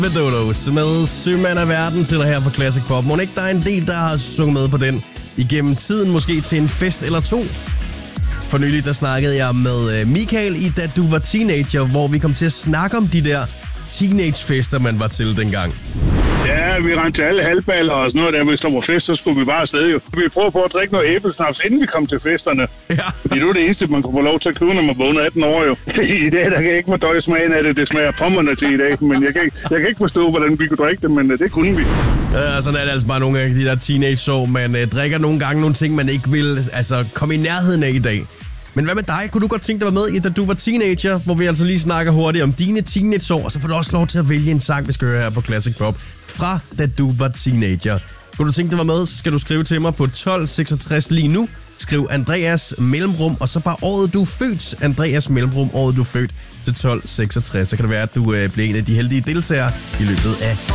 Dodos med Sømand af verden til dig her på Classic Pop. Må ikke der er en del, der har sunget med på den igennem tiden, måske til en fest eller to. For nylig der snakkede jeg med Michael i Da Du Var Teenager, hvor vi kom til at snakke om de der teenagefester, man var til dengang. Ja, vi rendte til alle halvballer og sådan noget der. Hvis der var fest, så skulle vi bare afsted jo. Vi prøvede på at drikke noget æblesnaps, inden vi kom til festerne. Ja. Fordi det var det eneste, man kunne få lov til at købe, når man var under 18 år jo. I dag, der kan jeg ikke fordøje smagen af det. Det smager pommerne til i dag. Men jeg kan ikke forstå, hvordan vi kunne drikke det, men det kunne vi. Sådan er det altså bare nogle af de der teenage-år. Man drikker nogle gange nogle ting, man ikke vil komme i nærheden af i dag. Men hvad med dig? Kunne du godt tænke dig at være med i Da Du Var Teenager, hvor vi altså lige snakker hurtigt om dine teenageår, og så får du også lov til at vælge en sang, vi skal høre her på Classic Pop fra Da Du Var Teenager. Kunne du tænke dig at være med, så skal du skrive til mig på 1266 lige nu. Skriv Andreas mellemrum, og så bare året du er født. Andreas mellemrum, året du er født til 1266. Så kan det være, at du bliver en af de heldige deltagere i løbet af